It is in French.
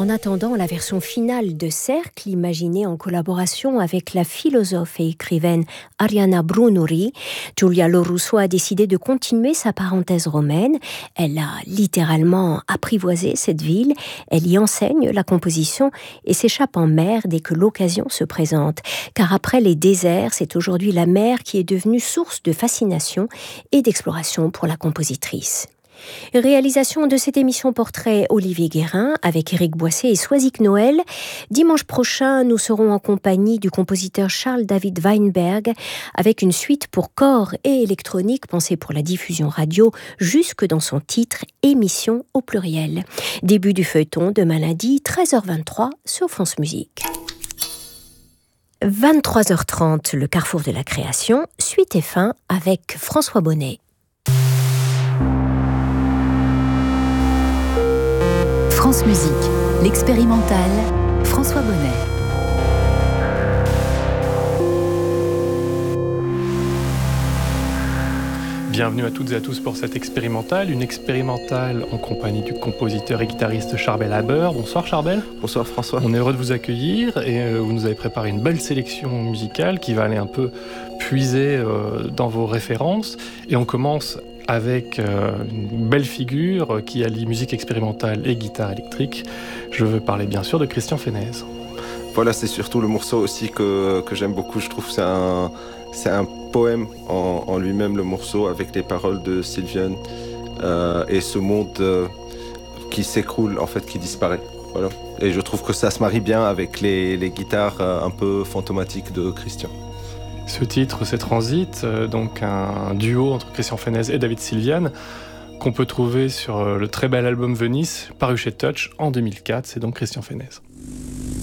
En attendant la version finale de Cercle, imaginée en collaboration avec la philosophe et écrivaine Ariana Brunori, Giulia Lorusso a décidé de continuer sa parenthèse romaine. Elle a littéralement apprivoisé cette ville, elle y enseigne la composition et s'échappe en mer dès que l'occasion se présente. Car après les déserts, c'est aujourd'hui la mer qui est devenue source de fascination et d'exploration pour la compositrice. Réalisation de cette émission portrait Olivier Guérin avec Éric Boissé et Soisic Noël. Dimanche prochain, nous serons en compagnie du compositeur Charles David Weinberg avec une suite pour corps et électronique pensée pour la diffusion radio jusque dans son titre Émission au pluriel. Début du feuilleton demain lundi 13h23 sur France Musique. 23h30, le carrefour de la création, suite et fin avec François Bonnet. France Musique, l'expérimental, François Bonnet. Bienvenue à toutes et à tous pour cette expérimentale, une expérimentale en compagnie du compositeur et guitariste Charbel Haber. Bonsoir Charbel. Bonsoir François. On est heureux de vous accueillir et vous nous avez préparé une belle sélection musicale qui va aller un peu puiser dans vos références. Et on commence avec une belle figure qui allie musique expérimentale et guitare électrique. Je veux parler bien sûr de Christian Fennez. Voilà, c'est surtout le morceau aussi que j'aime beaucoup. Je trouve que c'est un poème en lui-même, le morceau, avec les paroles de Sylviane et ce monde qui s'écroule, en fait, qui disparaît. Voilà. Et je trouve que ça se marie bien avec les guitares un peu fantomatiques de Christian. Ce titre, c'est Transit, donc un duo entre Christian Fennez et David Sylviane, qu'on peut trouver sur le très bel album Venise, paru chez Touch en 2004. C'est donc Christian Fennez.